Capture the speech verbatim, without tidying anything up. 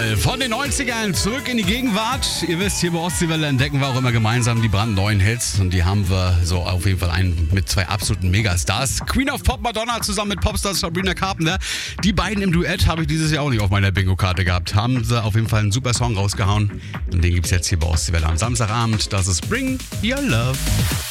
Mal von den neunzigern zurück in die Gegenwart. Ihr wisst, hier bei Ostseewelle entdecken wir auch immer gemeinsam die brandneuen Hits. Und die haben wir so auf jeden Fall einen mit zwei absoluten Megastars. Queen of Pop Madonna zusammen mit Popstar Sabrina Carpenter. Die beiden im Duett habe ich dieses Jahr auch nicht auf meiner Bingo-Karte gehabt. Haben sie auf jeden Fall einen super Song rausgehauen. Und den gibt es jetzt hier bei Ostseewelle am Samstagabend. Das ist Bring Your Love.